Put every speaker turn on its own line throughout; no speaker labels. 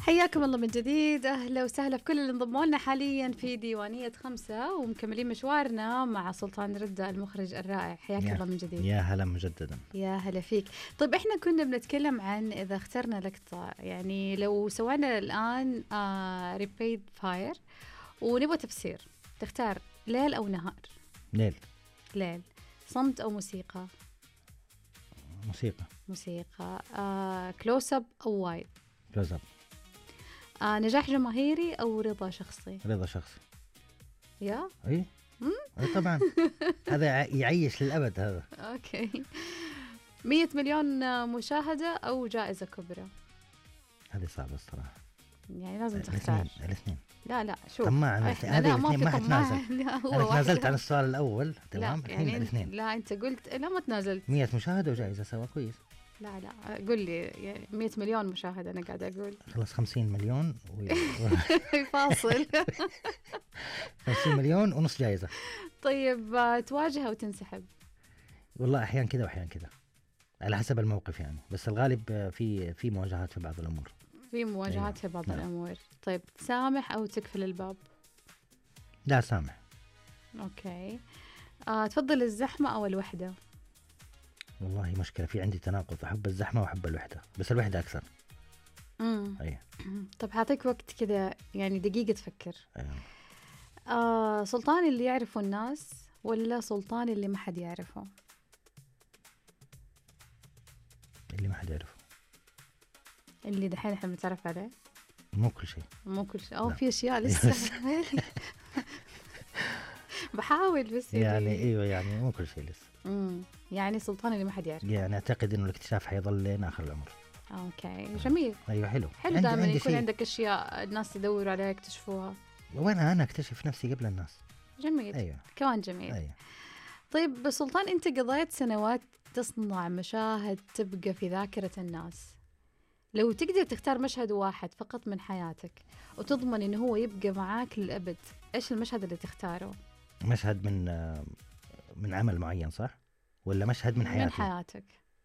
حياكم الله من جديد، أهلا وسهلا في كل اللي انضموا لنا حاليا في ديوانية 5 ومكملين مشوارنا مع سلطان ردة المخرج الرائع. حياك الله من جديد.
يا هلا مجددا.
يا هلا فيك. طيب احنا كنا بنتكلم عن إذا اخترنا لقطة، يعني لو سوينا الآن ريبيد فاير ونبغى تفسير، تختار ليل أو نهار؟
ليل.
صمت أو موسيقى؟ موسيقى. كلوز اب أو وايد؟
كلوز اب.
نجاح جماهيري أو رضا شخصي؟
رضا شخصي.
يا؟
أي طبعا. هذا يعيش للأبد هذا.
أوكي. 100 مليون مشاهدة أو جائزة كبرى؟
هذه صعبة الصراحة،
يعني لازم تختار
الاثنين.
لا شوف
طماع هذه الاثنين ما حتنازل. أنا تنازلت عن السؤال الأول تمام.
يعني
الاثنين.
لا أنت قلت لا ما تنازلت.
100 مشاهدة وجائزة سوا كويس.
لا قل لي يعني 100 مليون مشاهدة. أنا قاعدة أقول
خلاص 50 مليون
فاصل.
50 مليون ونص جائزة.
طيب تواجه أو تنسحب؟
والله أحيان كذا وأحيان كذا على حسب الموقف يعني، بس الغالب في مواجهات في بعض الأمور.
في مواجهات في بعض الأمور. طيب تسامح أو تقفل الباب؟
لا سامح.
أوكي. تفضل الزحمة أو الوحدة؟
والله مشكلة، في عندي تناقض، أحب الزحمة وأحب الوحدة، بس الوحدة أكثر. أيه.
طب هعطيك وقت كده يعني دقيقة تفكر.
أيه.
سلطان اللي يعرفه الناس ولا سلطان اللي ما حد يعرفه؟
اللي ما حد يعرفه.
اللي دحين احنا بنتعرف عليه.
مو كل شيء.
أو في أشياء لسه. بحاول بس
يعني أيوة يعني مو كل شيء لسه.
يعني سلطان اللي ما حد يعرف.
يعني أعتقد إنه الاكتشاف حيظل لين آخر العمر.
أوكي جميل.
أيوة حلو
دائما يكون عندك أشياء الناس يدوروا عليها يكتشفوها،
وأنا أكتشف نفسي قبل الناس.
جميل.
أيوة.
كمان جميل.
أيوة.
طيب سلطان، أنت قضيت سنوات تصنع مشاهد تبقى في ذاكرة الناس، لو تقدر تختار مشهد واحد فقط من حياتك وتضمن إنه هو يبقى معاك للأبد، إيش المشهد اللي تختاره؟
مشهد من عمل معين صح؟ ولا مشهد من حياتي؟
من حياتك.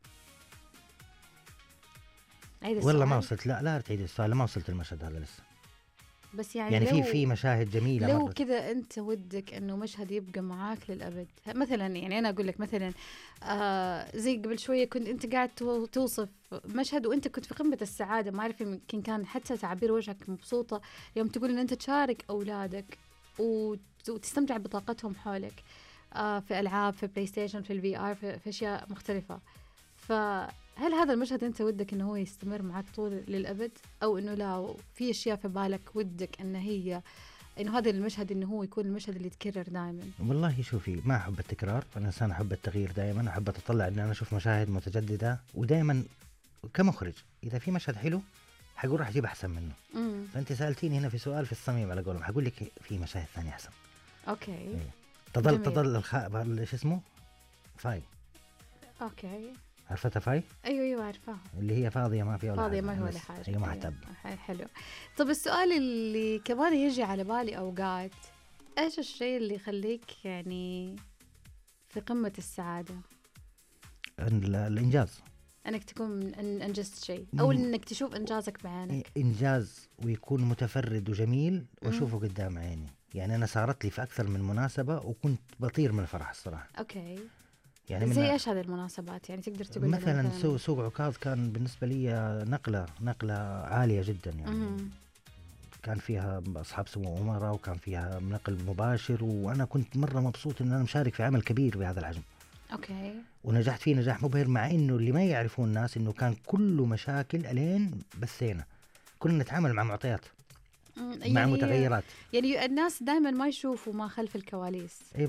والله ما وصلت. لا تعيد السؤال، ما وصلت المشهد هذا لسه.
بس يعني
لو في مشاهد جميلة
لو كذا أنت ودك إنه مشهد يبقى معاك للأبد، مثلا يعني أنا أقول لك مثلا زي قبل شوية كنت أنت قاعد توصف مشهد وأنت كنت في قمة السعادة، ما أعرف يمكن كان حتى تعبير وجهك مبسوطة يوم تقول إن أنت تشارك أولادك وتستمتع بطاقتهم حولك في ألعاب، في بلاي ستيشن، في الفي آر، في أشياء مختلفة. فهل هذا المشهد أنت ودك إنه هو يستمر معك طول للأبد، أو إنه لا في أشياء في بالك ودك إنه هذا المشهد إنه هو يكون المشهد اللي يتكرر دائما؟
والله شوفي، ما أحب التكرار، أنا إنسان أحب التغيير دائما، أحب أتطلع إن أنا أشوف مشاهد متجددة، ودائما كمخرج إذا في مشهد حلو حقول راح أجيب أحسن منه. فأنت سألتيني هنا في سؤال في الصميم على قولهم، حقول لك في مشاهد ثانية أحسن.
أوكي.
إيه. تظل إيش اسمه فاي.
أوكي.
عرفتها فاي؟
أيوة عارفاها،
اللي هي فاضية ما فيها ولا
فاضية ما هي ولا حاجة.
أيوة ما حتب.
حلو. طب السؤال اللي كمان يجي على بالي أوقات، إيش الشيء اللي يخليك يعني في قمة السعادة؟
الإنجاز،
أنك تكون أنجزت شيء أو أنك تشوف إنجازك بعينك.
إنجاز ويكون متفرد وجميل وأشوفه قدام عيني. يعني أنا صارت لي في أكثر من مناسبة وكنت بطير من الفرح الصراحة.
أوكي.
يعني
زي إيش هذه المناسبات؟ يعني تقدر تقول
مثلا سوق عكاظ كان بالنسبة لي نقلة عالية جدا يعني. كان فيها أصحاب سمو أمراء وكان فيها نقل مباشر، وأنا كنت مرة مبسوط إن أنا مشارك في عمل كبير بهذا الحجم.
أوكي. ونجحت
فيه نجاح مبهر، مع إنه اللي ما يعرفون الناس إنه كان كله مشاكل ألين بثينا، كنا نتعامل مع معطيات مع متغيرات.
يعني الناس دائما ما يشوفوا ما خلف الكواليس.